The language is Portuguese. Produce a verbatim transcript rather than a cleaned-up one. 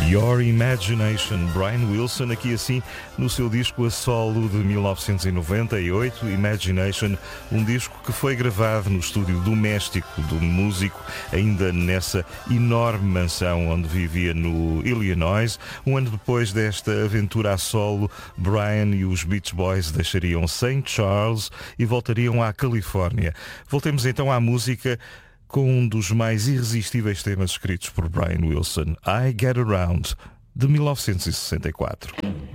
Your Imagination, Brian Wilson, aqui assim no seu disco a solo de mil novecentos e noventa e oito, Imagination, um disco que foi gravado no estúdio doméstico do músico, ainda nessa enorme mansão onde vivia no Illinois. Um ano depois desta aventura a solo, Brian e os Beach Boys deixariam Saint Charles e voltariam à Califórnia. Voltemos então à música com um dos mais irresistíveis temas escritos por Brian Wilson, I Get Around, de mil novecentos e sessenta e quatro.